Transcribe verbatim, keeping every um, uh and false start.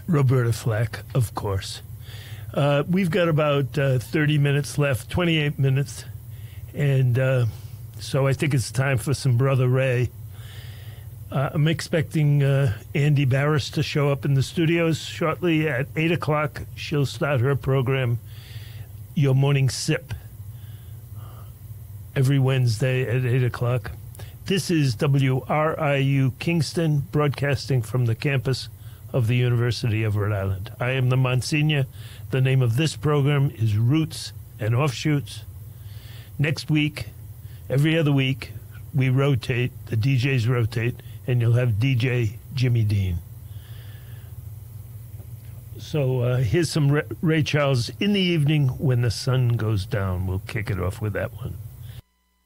Roberta Flack, of course. Uh, we've got about uh, thirty minutes left, twenty-eight minutes. And uh, so I think it's time for some Brother Ray. Uh, I'm expecting uh, Andy Barris to show up in the studios shortly at eight o'clock. She'll start her program, Your Morning Sip, every Wednesday at eight o'clock. This is W R I U Kingston, broadcasting from the campus of the University of Rhode Island. I am the Monsignor. The name of this program is Roots and Offshoots. Next week, every other week, we rotate, the D Js rotate, and you'll have D J Jimmy Dean. So uh, here's some Ray Charles, In the Evening When the Sun Goes Down. We'll kick it off with that one.